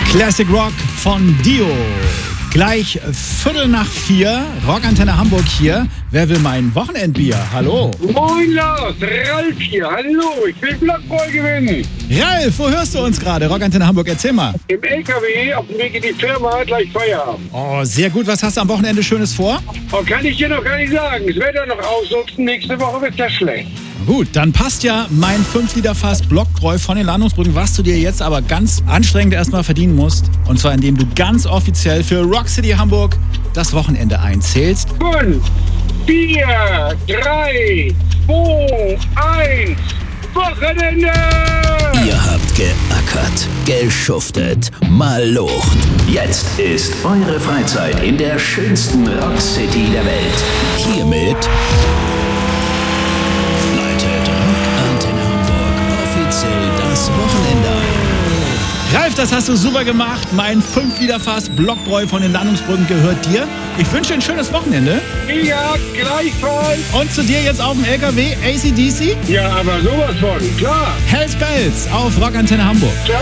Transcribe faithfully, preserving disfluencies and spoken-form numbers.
Classic Rock von Dio. Gleich Viertel nach vier, Rockantenne Hamburg hier. Wer will mein Wochenendbier? Hallo. Moin Lars, Ralf hier, hallo, ich will Blockball gewinnen. Ralf, wo hörst du uns gerade? Rockantenne Hamburg, erzähl mal. Im L K W auf dem Weg in die Firma, gleich Feierabend. Oh, sehr gut. Was hast du am Wochenende Schönes vor? Oh, kann ich dir noch gar nicht sagen. Das Wetter noch ausnutzen, nächste Woche wird das schlecht. Gut, dann passt ja mein fünf Liter Fass Blockbräu von den Landungsbrücken, was du dir jetzt aber ganz anstrengend erstmal verdienen musst. Und zwar indem du ganz offiziell für Rock City Hamburg das Wochenende einzählst. Fünf, vier, drei, zwei, eins, Wochenende! Ihr habt geackert, geschuftet, malocht. Jetzt ist eure Freizeit in der schönsten Rock City der Welt. Hiermit leitet Rockantenne Hamburg offiziell das Wochenende ein. Ralf, das hast du super gemacht. Mein fünf Liter Fass Blockbräu von den Landungsbrücken gehört dir. Ich wünsche dir ein schönes Wochenende. Ja, gleichfalls. Und zu dir jetzt auf dem L K W A C D C. Ja, aber sowas von, klar. Hells Bells auf Rockantenne Hamburg.